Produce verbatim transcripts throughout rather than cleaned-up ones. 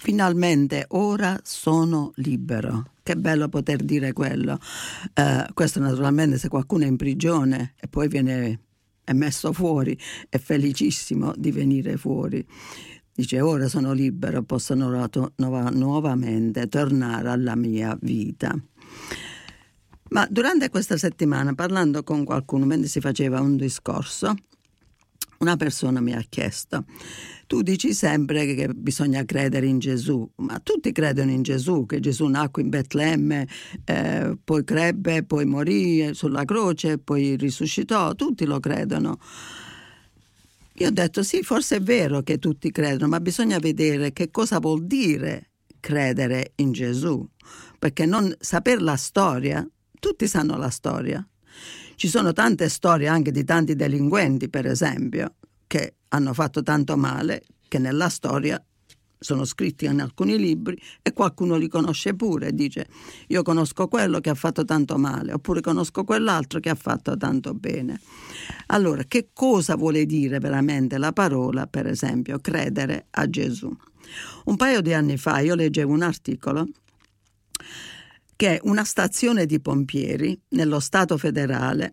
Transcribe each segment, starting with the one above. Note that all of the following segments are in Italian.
finalmente ora sono libero. Che bello poter dire quello. Eh, questo naturalmente se qualcuno è in prigione e poi viene è messo fuori, è felicissimo di venire fuori. Dice ora sono libero, posso nuova, nuova, nuovamente tornare alla mia vita. Ma durante questa settimana, parlando con qualcuno mentre si faceva un discorso, una persona mi ha chiesto: tu dici sempre che bisogna credere in Gesù, ma tutti credono in Gesù, che Gesù nacque in Betlemme, eh, poi crebbe, poi morì sulla croce, poi risuscitò, tutti lo credono. Io ho detto sì, forse è vero che tutti credono, ma bisogna vedere che cosa vuol dire credere in Gesù, perché non saper la storia, tutti sanno la storia. Ci sono tante storie anche di tanti delinquenti, per esempio, che hanno fatto tanto male, che nella storia sono scritti in alcuni libri e qualcuno li conosce pure, dice io conosco quello che ha fatto tanto male, oppure conosco quell'altro che ha fatto tanto bene. Allora, che cosa vuole dire veramente la parola, per esempio, credere a Gesù? Un paio di anni fa io leggevo un articolo che una stazione di pompieri nello Stato federale,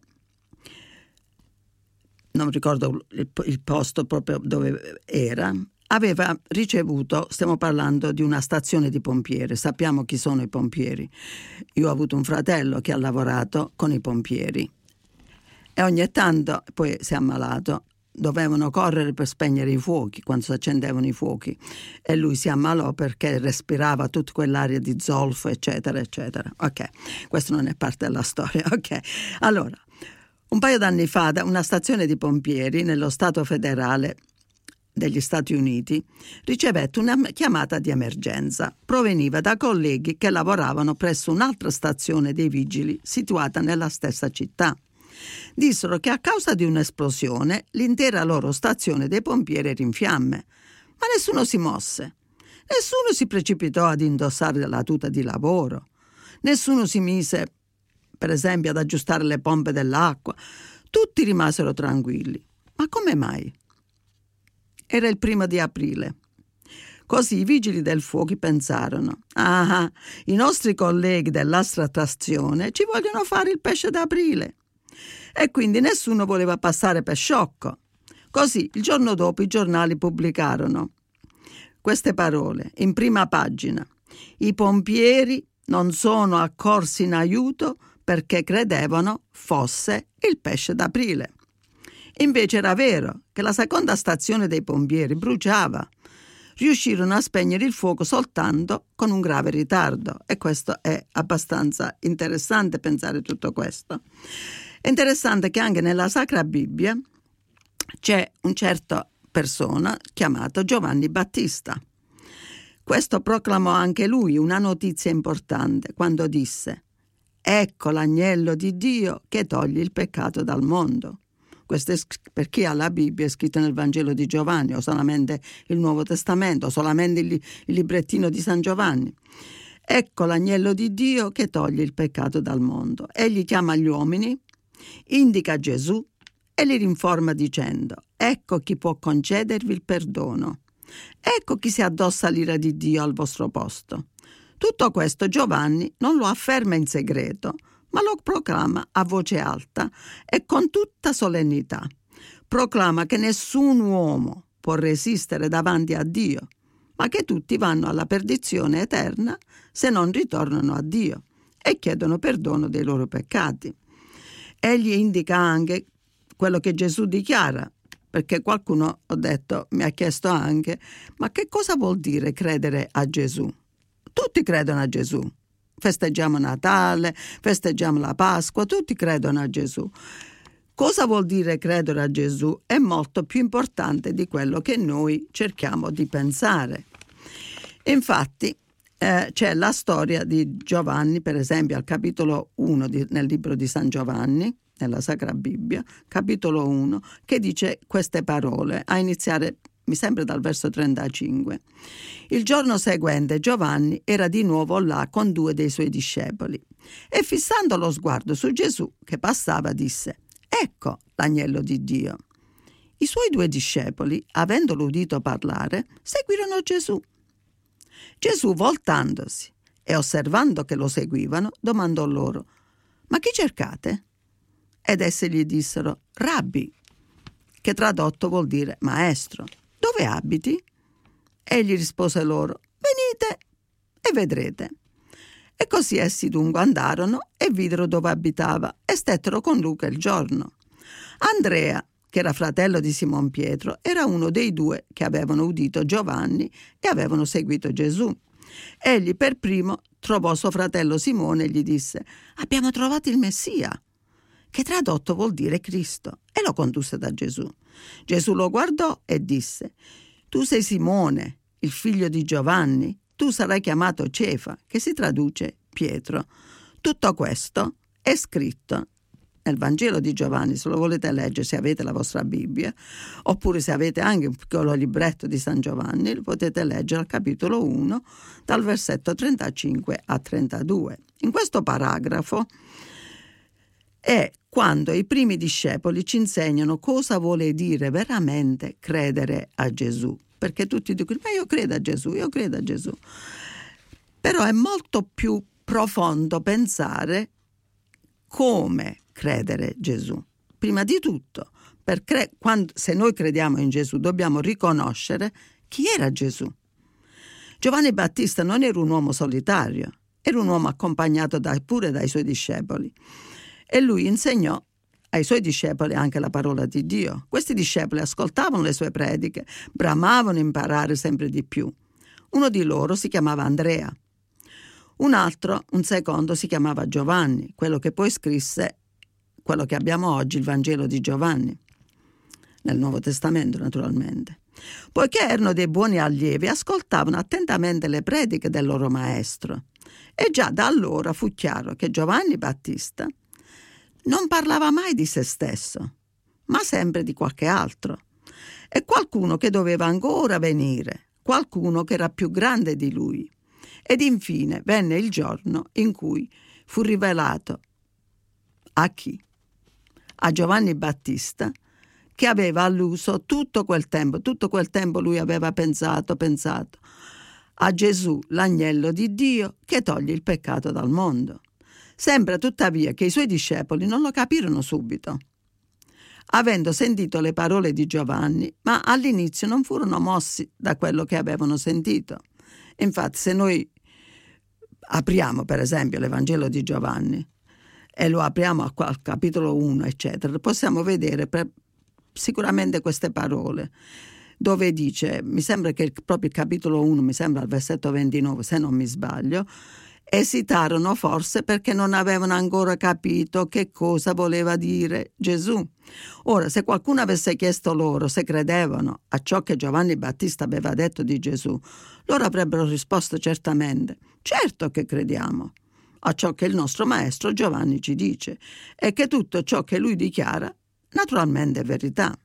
non ricordo il, il posto proprio dove era, aveva ricevuto, stiamo parlando di una stazione di pompieri, sappiamo chi sono i pompieri. Io ho avuto un fratello che ha lavorato con i pompieri e ogni tanto poi si è ammalato. Dovevano correre per spegnere i fuochi quando si accendevano i fuochi e lui si ammalò perché respirava tutta quell'aria di zolfo eccetera eccetera. Ok, questo non è parte della storia. Ok, allora un paio d'anni fa da una stazione di pompieri nello Stato federale degli Stati Uniti ricevette una chiamata di emergenza. Proveniva da colleghi che lavoravano presso un'altra stazione dei vigili situata nella stessa città. Dissero che a causa di un'esplosione l'intera loro stazione dei pompieri era in fiamme, ma nessuno si mosse. Nessuno si precipitò ad indossare la tuta di lavoro. Nessuno si mise, per esempio, ad aggiustare le pompe dell'acqua. Tutti rimasero tranquilli. Ma come mai? Era il primo di aprile. Così i vigili del fuoco pensarono: ah, i nostri colleghi dell'altra stazione ci vogliono fare il pesce d'aprile. E quindi nessuno voleva passare per sciocco. Così il giorno dopo i giornali pubblicarono queste parole in prima pagina: i pompieri non sono accorsi in aiuto perché credevano fosse il pesce d'aprile. Invece era vero che la seconda stazione dei pompieri bruciava. Riuscirono a spegnere il fuoco soltanto con un grave ritardo, e questo è abbastanza interessante pensare tutto questo. È interessante che anche nella Sacra Bibbia c'è un certo persona chiamato Giovanni Battista. Questo proclamò anche lui una notizia importante quando disse: ecco l'agnello di Dio che toglie il peccato dal mondo. Questo è per chi ha la Bibbia, è scritto nel Vangelo di Giovanni, o solamente il Nuovo Testamento, o solamente il, il librettino di San Giovanni. Ecco l'agnello di Dio che toglie il peccato dal mondo. Egli chiama gli uomini, indica Gesù e li rinforma dicendo: ecco chi può concedervi il perdono. Ecco chi si addossa l'ira di Dio al vostro posto. Tutto questo Giovanni non lo afferma in segreto, ma lo proclama a voce alta e con tutta solennità. Proclama che nessun uomo può resistere davanti a Dio, ma che tutti vanno alla perdizione eterna se non ritornano a Dio e chiedono perdono dei loro peccati. Egli indica anche quello che Gesù dichiara, perché qualcuno, ho detto, mi ha chiesto anche: ma che cosa vuol dire credere a Gesù? Tutti credono a Gesù. Festeggiamo Natale, festeggiamo la Pasqua, tutti credono a Gesù. Cosa vuol dire credere a Gesù? È molto più importante di quello che noi cerchiamo di pensare. Infatti eh, c'è la storia di Giovanni, per esempio al capitolo uno di, nel libro di San Giovanni, nella Sacra Bibbia, capitolo uno, che dice queste parole, a iniziare mi sembra dal verso trentacinque. Il giorno seguente Giovanni era di nuovo là con due dei suoi discepoli e fissando lo sguardo su Gesù che passava disse: ecco l'agnello di Dio. I suoi due discepoli, avendolo udito parlare, seguirono Gesù. Gesù, voltandosi e osservando che lo seguivano, domandò loro: «Ma chi cercate?» Ed essi gli dissero: «Rabbi», che tradotto vuol dire maestro, «dove abiti?» Egli rispose loro: «Venite e vedrete». E così essi dunque andarono e videro dove abitava e stettero con lui quel giorno. Andrea, che era fratello di Simon Pietro, era uno dei due che avevano udito Giovanni e avevano seguito Gesù. Egli per primo trovò suo fratello Simone e gli disse: «Abbiamo trovato il Messia», che tradotto vuol dire Cristo, e lo condusse da Gesù. Gesù lo guardò e disse: «Tu sei Simone, il figlio di Giovanni, tu sarai chiamato Cefa», che si traduce Pietro. Tutto questo è scritto nel Vangelo di Giovanni, se lo volete leggere, se avete la vostra Bibbia, oppure se avete anche un piccolo libretto di San Giovanni, lo potete leggere al capitolo uno, dal versetto trentacinque a trentadue. In questo paragrafo è quando i primi discepoli ci insegnano cosa vuole dire veramente credere a Gesù. Perché tutti dicono: ma io credo a Gesù, io credo a Gesù. Però è molto più profondo pensare come credere Gesù. Prima di tutto, per cre- quando, se noi crediamo in Gesù, dobbiamo riconoscere chi era Gesù. Giovanni Battista non era un uomo solitario, era un uomo accompagnato da, pure dai suoi discepoli. E lui insegnò ai suoi discepoli anche la parola di Dio. Questi discepoli ascoltavano le sue prediche, bramavano imparare sempre di più. Uno di loro si chiamava Andrea. Un altro, un secondo, si chiamava Giovanni, quello che poi scrisse quello che abbiamo oggi, il Vangelo di Giovanni, nel Nuovo Testamento naturalmente. Poiché erano dei buoni allievi, ascoltavano attentamente le prediche del loro maestro. E già da allora fu chiaro che Giovanni Battista non parlava mai di se stesso, ma sempre di qualche altro. E qualcuno che doveva ancora venire, qualcuno che era più grande di lui. Ed infine venne il giorno in cui fu rivelato a chi? A Giovanni Battista, che aveva alluso tutto quel tempo, tutto quel tempo lui aveva pensato, pensato a Gesù, l'agnello di Dio, che toglie il peccato dal mondo. Sembra tuttavia che i suoi discepoli non lo capirono subito, avendo sentito le parole di Giovanni, ma all'inizio non furono mossi da quello che avevano sentito. Infatti, se noi apriamo per esempio l'Evangelo di Giovanni e lo apriamo al capitolo uno, eccetera, possiamo vedere per, sicuramente queste parole, dove dice, mi sembra che proprio il capitolo uno, mi sembra al versetto ventinove, se non mi sbaglio, esitarono forse perché non avevano ancora capito che cosa voleva dire Gesù. Ora, se qualcuno avesse chiesto loro se credevano a ciò che Giovanni Battista aveva detto di Gesù, loro avrebbero risposto certamente: certo che crediamo a ciò che il nostro maestro Giovanni ci dice e che tutto ciò che lui dichiara naturalmente è verità.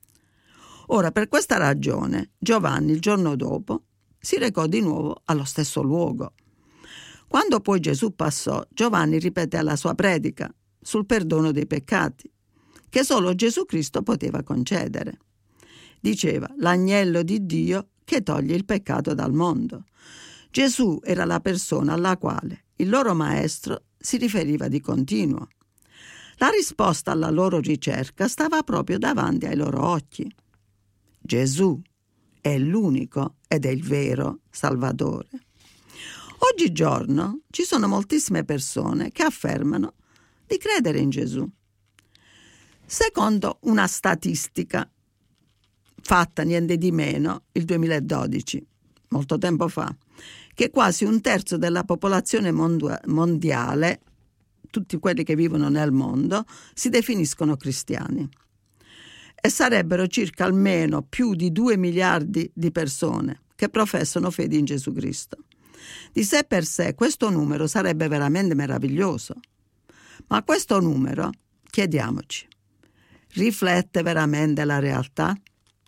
Ora, per questa ragione, Giovanni il giorno dopo si recò di nuovo allo stesso luogo. Quando poi Gesù passò, Giovanni ripeté la sua predica sul perdono dei peccati, che solo Gesù Cristo poteva concedere. Diceva: l'agnello di Dio che toglie il peccato dal mondo. Gesù era la persona alla quale il loro maestro si riferiva di continuo. La risposta alla loro ricerca stava proprio davanti ai loro occhi. Gesù è l'unico ed è il vero Salvatore. Oggigiorno ci sono moltissime persone che affermano di credere in Gesù. Secondo una statistica fatta niente di meno il duemiladodici, molto tempo fa, che quasi un terzo della popolazione mondiale, tutti quelli che vivono nel mondo, si definiscono cristiani. E sarebbero circa almeno più di due miliardi di persone che professano fede in Gesù Cristo. Di sé per sé questo numero sarebbe veramente meraviglioso, ma questo numero, chiediamoci, riflette veramente la realtà?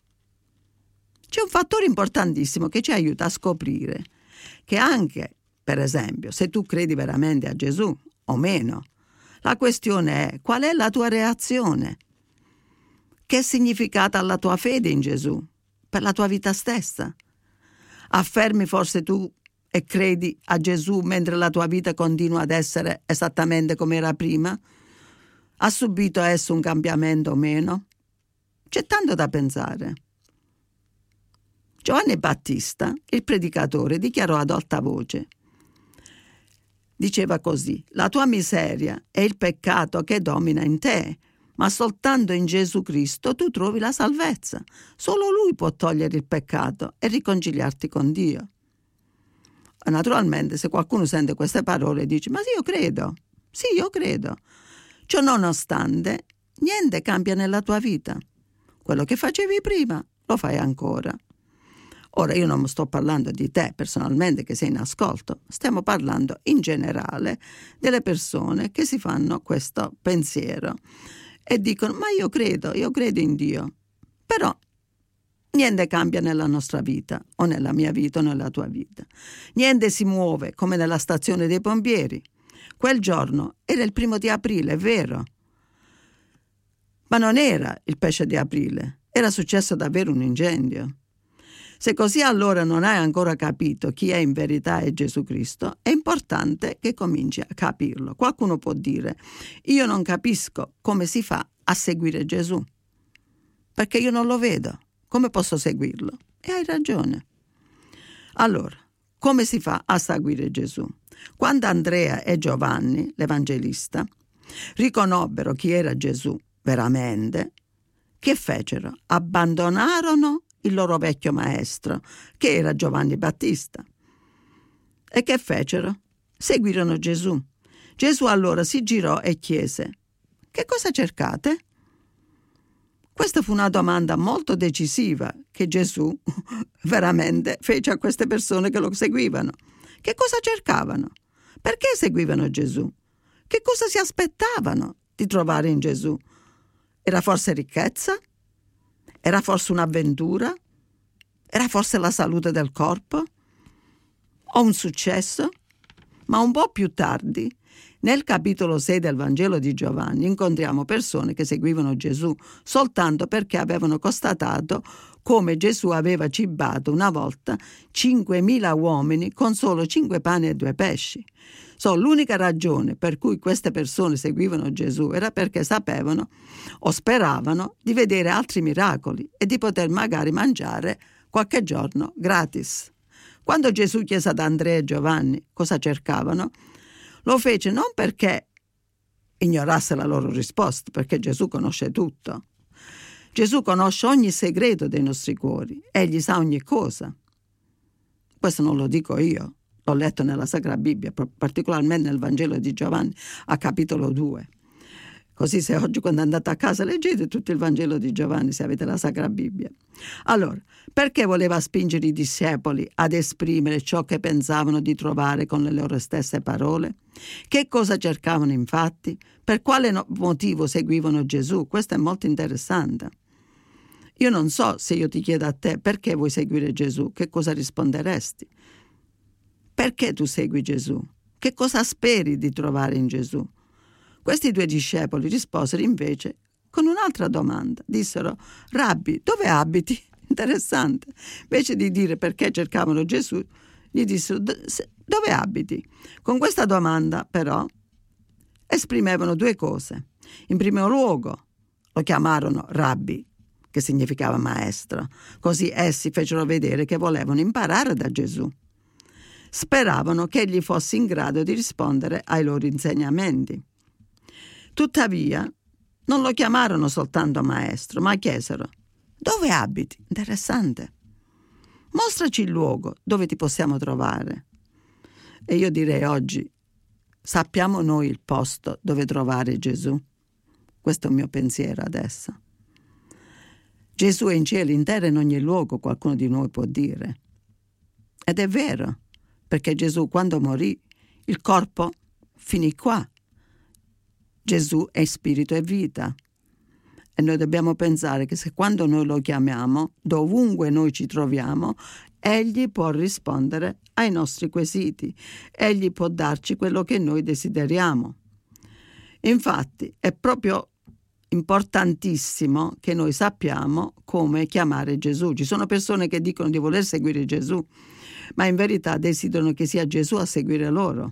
C'è un fattore importantissimo che ci aiuta a scoprire che anche, per esempio, se tu credi veramente a Gesù o meno, la questione è: qual è la tua reazione? Che significato ha la tua fede in Gesù per la tua vita stessa? Affermi forse tu e credi a Gesù mentre la tua vita continua ad essere esattamente come era prima? Ha subito esso un cambiamento o meno? C'è tanto da pensare. Giovanni Battista, il predicatore, dichiarò ad alta voce. Diceva così: la tua miseria è il peccato che domina in te, ma soltanto in Gesù Cristo tu trovi la salvezza. Solo Lui può togliere il peccato e riconciliarti con Dio. E naturalmente, se qualcuno sente queste parole dice: ma sì, io credo, sì, io credo. Ciò nonostante, niente cambia nella tua vita. Quello che facevi prima lo fai ancora. Ora, io non sto parlando di te personalmente che sei in ascolto, stiamo parlando in generale delle persone che si fanno questo pensiero e dicono: ma io credo, io credo in Dio, però niente cambia nella nostra vita, o nella mia vita o nella tua vita. Niente si muove come nella stazione dei pompieri. Quel giorno era il primo di aprile, è vero, ma non era il pesce di aprile, era successo davvero un incendio. Se così allora non hai ancora capito chi è in verità è Gesù Cristo, è importante che cominci a capirlo. Qualcuno può dire: io non capisco come si fa a seguire Gesù, perché io non lo vedo. Come posso seguirlo? E hai ragione. Allora, come si fa a seguire Gesù? Quando Andrea e Giovanni, l'evangelista, riconobbero chi era Gesù veramente, che fecero? Abbandonarono il loro vecchio maestro, che era Giovanni Battista. E che fecero? Seguirono Gesù. Gesù allora si girò e chiese: che cosa cercate? Questa fu una domanda molto decisiva che Gesù veramente fece a queste persone che lo seguivano. Che cosa cercavano? Perché seguivano Gesù? Che cosa si aspettavano di trovare in Gesù? Era forse ricchezza? Era forse un'avventura? Era forse la salute del corpo? O un successo? Ma un po' più tardi, nel capitolo sei del Vangelo di Giovanni, incontriamo persone che seguivano Gesù soltanto perché avevano constatato come Gesù aveva cibato una volta cinquemila uomini con solo cinque pani e due pesci. So, l'unica ragione per cui queste persone seguivano Gesù era perché sapevano o speravano di vedere altri miracoli e di poter magari mangiare qualche giorno gratis. Quando Gesù chiese ad Andrea e Giovanni cosa cercavano, lo fece non perché ignorasse la loro risposta, perché Gesù conosce tutto. Gesù conosce ogni segreto dei nostri cuori, egli sa ogni cosa. Questo non lo dico io, l'ho letto nella Sacra Bibbia, particolarmente nel Vangelo di Giovanni, a capitolo due. Così se oggi quando andate a casa leggete tutto il Vangelo di Giovanni, se avete la Sacra Bibbia. Allora, perché voleva spingere i discepoli ad esprimere ciò che pensavano di trovare con le loro stesse parole? Che cosa cercavano infatti? Per quale no- motivo seguivano Gesù? Questo è molto interessante. Io non so se io ti chiedo a te perché vuoi seguire Gesù, che cosa risponderesti? Perché tu segui Gesù? Che cosa speri di trovare in Gesù? Questi due discepoli risposero invece con un'altra domanda. Dissero: Rabbi, dove abiti? Interessante. Invece di dire perché cercavano Gesù, gli dissero: dove abiti? Con questa domanda, però, esprimevano due cose. In primo luogo, lo chiamarono Rabbi, che significava maestro. Così essi fecero vedere che volevano imparare da Gesù. Speravano che egli fosse in grado di rispondere ai loro insegnamenti. Tuttavia, non lo chiamarono soltanto maestro, ma chiesero: dove abiti? Interessante. Mostraci il luogo dove ti possiamo trovare. E io direi oggi: sappiamo noi il posto dove trovare Gesù? Questo è il mio pensiero adesso. Gesù è in cielo, in terra, in ogni luogo, qualcuno di noi può dire. Ed è vero, perché Gesù quando morì, il corpo finì qua. Gesù è spirito e vita. E noi dobbiamo pensare che se quando noi lo chiamiamo, dovunque noi ci troviamo, egli può rispondere ai nostri quesiti. Egli può darci quello che noi desideriamo. Infatti, è proprio importantissimo che noi sappiamo come chiamare Gesù. Ci sono persone che dicono di voler seguire Gesù, ma in verità desiderano che sia Gesù a seguire loro.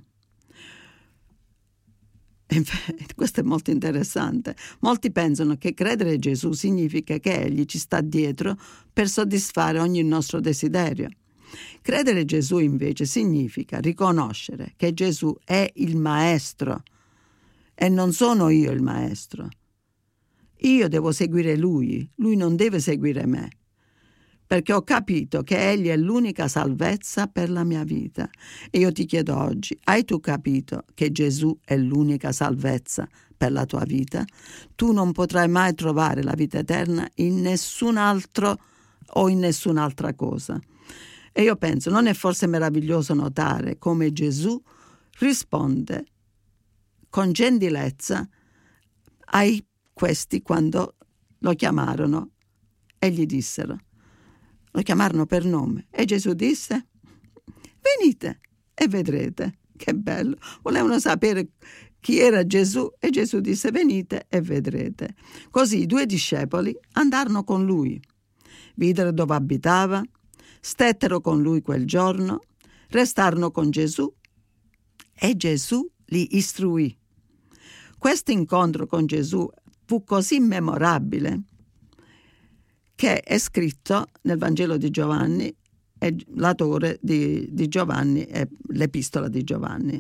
Questo è molto interessante. Molti pensano che credere in Gesù significa che Egli ci sta dietro per soddisfare ogni nostro desiderio. Credere in Gesù invece significa riconoscere che Gesù è il Maestro e non sono io il Maestro. Io devo seguire Lui, Lui non deve seguire me, perché ho capito che Egli è l'unica salvezza per la mia vita. E io ti chiedo oggi, hai tu capito che Gesù è l'unica salvezza per la tua vita? Tu non potrai mai trovare la vita eterna in nessun altro o in nessun'altra cosa. E io penso, non è forse meraviglioso notare come Gesù risponde con gentilezza ai questi quando lo chiamarono e gli dissero, lo chiamarono per nome e Gesù disse: venite e vedrete. Che bello, volevano sapere chi era Gesù e Gesù disse: venite e vedrete. Così i due discepoli andarono con lui, videro dove abitava, stettero con lui quel giorno, restarono con Gesù e Gesù li istruì. Questo incontro con Gesù fu così memorabile che è scritto nel Vangelo di Giovanni, è l'autore di, di Giovanni, è l'Epistola di Giovanni.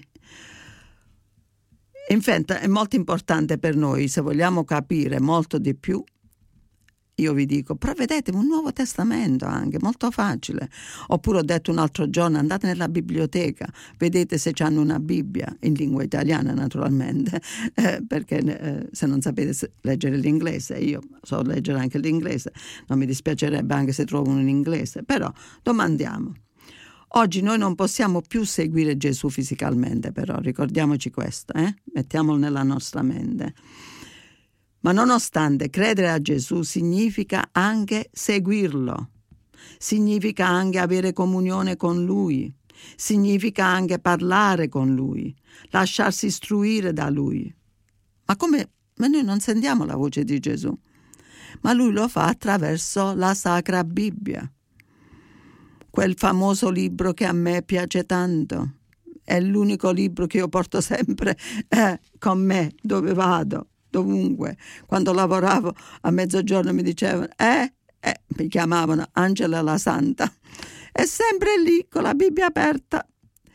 Infatti è molto importante per noi, se vogliamo capire molto di più, io vi dico, provvedete un Nuovo Testamento anche, molto facile. Oppure ho detto un altro giorno, andate nella biblioteca, vedete se hanno una Bibbia, in lingua italiana naturalmente, eh, perché eh, se non sapete leggere l'inglese, io so leggere anche l'inglese, non mi dispiacerebbe anche se trovo uno in inglese, però domandiamo. Oggi noi non possiamo più seguire Gesù fisicalmente, però ricordiamoci questo, eh? Mettiamolo nella nostra mente. Ma nonostante credere a Gesù significa anche seguirlo, significa anche avere comunione con Lui, significa anche parlare con Lui, lasciarsi istruire da Lui. Ma come? Ma noi non sentiamo la voce di Gesù, ma Lui lo fa attraverso la Sacra Bibbia, quel famoso libro che a me piace tanto. È l'unico libro che io porto sempre eh, con me, dove vado. Dovunque. Quando lavoravo a mezzogiorno mi dicevano eh, eh, mi chiamavano Angela la Santa, è sempre lì con la Bibbia aperta,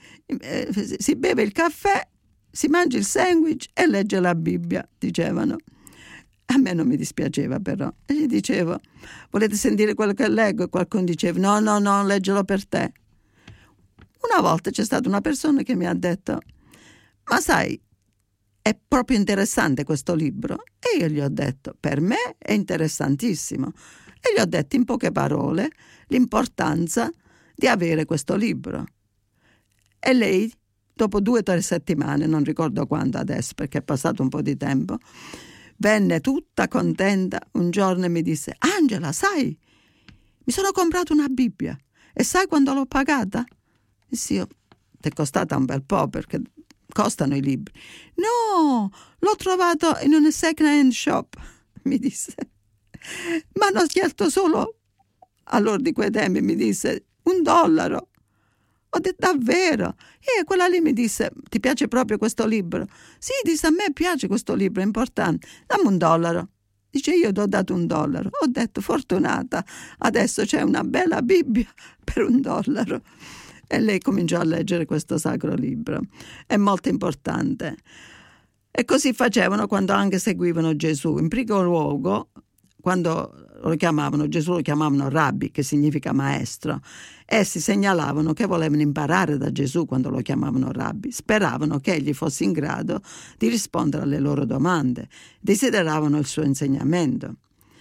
eh, si beve il caffè, si mangia il sandwich e legge la Bibbia, dicevano. A me non mi dispiaceva però, e gli dicevo: volete sentire quello che leggo? E qualcuno diceva: no no no, leggelo per te. Una volta c'è stata una persona che mi ha detto: ma sai, è proprio interessante questo libro? E io gli ho detto, per me è interessantissimo. E gli ho detto in poche parole l'importanza di avere questo libro. E lei, dopo due o tre settimane, non ricordo quando adesso perché è passato un po' di tempo, venne tutta contenta un giorno e mi disse: Angela, sai, mi sono comprato una Bibbia e sai quando l'ho pagata? Dissi io: ti è costata un bel po' perché costano i libri. No, l'ho trovato in un second hand shop, mi disse. Ma hanno chiesto solo, allora di quei tempi mi disse, un dollaro. Ho detto davvero? E quella lì mi disse: ti piace proprio questo libro? Sì, disse, a me piace questo libro, è importante, dammi un dollaro. Dice, io ti ho dato un dollaro. Ho detto, fortunata, adesso c'è una bella Bibbia per un dollaro. E lei cominciò a leggere questo sacro libro. È molto importante. E così facevano quando anche seguivano Gesù. In primo luogo, quando lo chiamavano, Gesù lo chiamavano Rabbi, che significa maestro. Essi segnalavano che volevano imparare da Gesù quando lo chiamavano Rabbi. Speravano che egli fosse in grado di rispondere alle loro domande. Desideravano il suo insegnamento.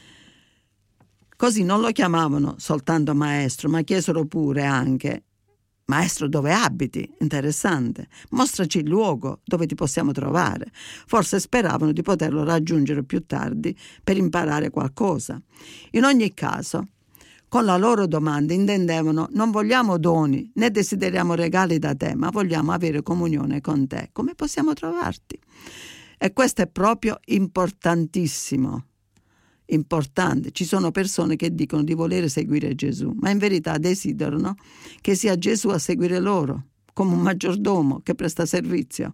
Così non lo chiamavano soltanto maestro, ma chiesero pure anche: Maestro, dove abiti? Interessante. Mostraci il luogo dove ti possiamo trovare. Forse speravano di poterlo raggiungere più tardi per imparare qualcosa. In ogni caso, con la loro domanda intendevano: non vogliamo doni né desideriamo regali da te, ma vogliamo avere comunione con te. Come possiamo trovarti? E questo è proprio importantissimo. importante. Ci sono persone che dicono di volere seguire Gesù, ma in verità desiderano che sia Gesù a seguire loro, come un maggiordomo che presta servizio.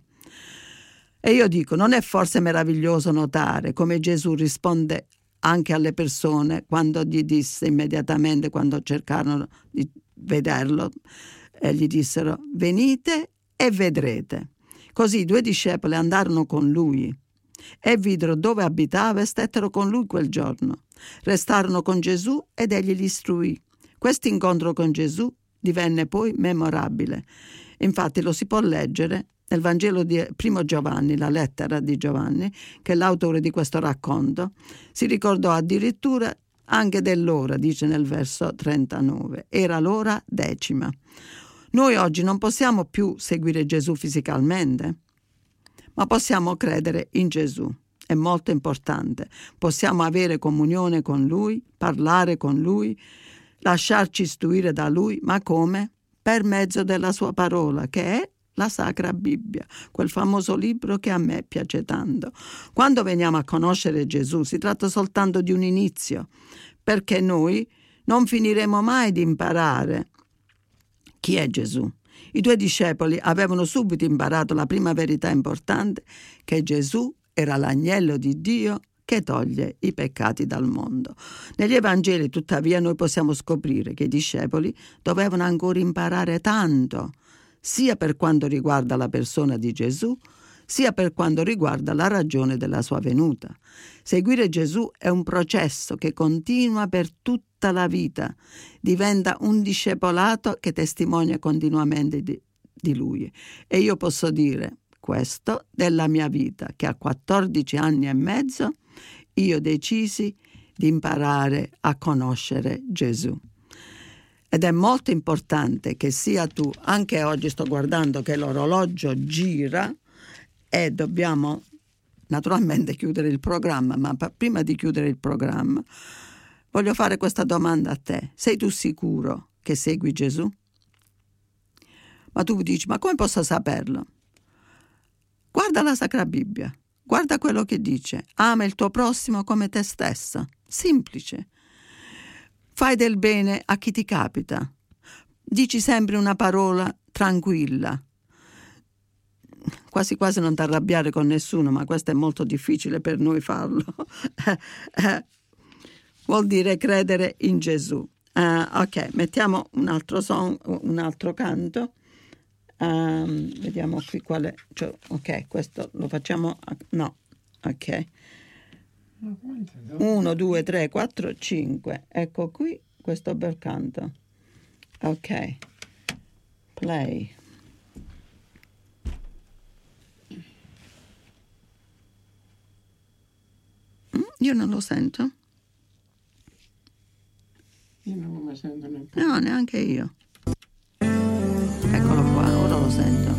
E io dico, non è forse meraviglioso notare come Gesù risponde anche alle persone quando gli disse immediatamente, quando cercarono di vederlo, e gli dissero: venite e vedrete. Così i due discepoli andarono con lui e videro dove abitava e stettero con lui quel giorno. Restarono con Gesù ed egli li istruì. Questo incontro con Gesù divenne poi memorabile. Infatti lo si può leggere nel Vangelo di Primo Giovanni, la lettera di Giovanni, che è l'autore di questo racconto. Si ricordò addirittura anche dell'ora, dice nel verso trentanove. Era l'ora decima. Noi oggi non possiamo più seguire Gesù fisicamente, ma possiamo credere in Gesù. È molto importante. Possiamo avere comunione con Lui, parlare con Lui, lasciarci istruire da Lui, ma come? Per mezzo della sua parola, che è la Sacra Bibbia, quel famoso libro che a me piace tanto. Quando veniamo a conoscere Gesù si tratta soltanto di un inizio, perché noi non finiremo mai di imparare chi è Gesù. I due discepoli avevano subito imparato la prima verità importante, che Gesù era l'agnello di Dio che toglie i peccati dal mondo. Negli Evangeli, tuttavia, noi possiamo scoprire che i discepoli dovevano ancora imparare tanto, sia per quanto riguarda la persona di Gesù, sia per quanto riguarda la ragione della sua venuta. Seguire Gesù è un processo che continua per tutta la vita, diventa un discepolato che testimonia continuamente di, di Lui. E io posso dire questo della mia vita, che a quattordici anni e mezzo io decisi di imparare a conoscere Gesù. Ed è molto importante che sia tu, anche oggi sto guardando che l'orologio gira e dobbiamo naturalmente chiudere il programma, ma prima di chiudere il programma voglio fare questa domanda a te. Sei tu sicuro che segui Gesù? Ma tu dici, ma come posso saperlo? Guarda la Sacra Bibbia, guarda quello che dice: ama il tuo prossimo come te stessa. Semplice. Fai del bene a chi ti capita. Dici sempre una parola tranquilla. Quasi quasi non ti arrabbiare con nessuno, ma questo è molto difficile per noi farlo. Vuol dire credere in Gesù. Uh, ok, mettiamo un altro son, un altro canto. Um, vediamo qui quale. Cioè, ok, questo lo facciamo. No, ok. uno, due, tre, quattro, cinque. Ecco qui questo bel canto. Ok. Play. Mm, io non lo sento. Io non lo sento neppure. No, neanche io. Eccolo qua, ora lo sento.